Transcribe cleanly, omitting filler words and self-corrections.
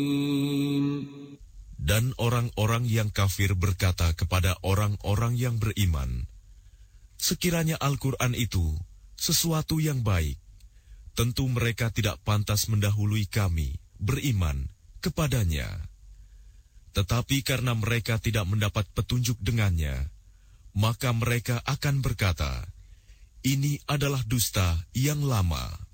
Dan orang-orang yang kafir berkata kepada orang-orang yang beriman, sekiranya Al-Quran itu sesuatu yang baik, tentu mereka tidak pantas mendahului kami beriman kepadanya. Tetapi karena mereka tidak mendapat petunjuk dengannya, maka mereka akan berkata, ini adalah dusta yang lama.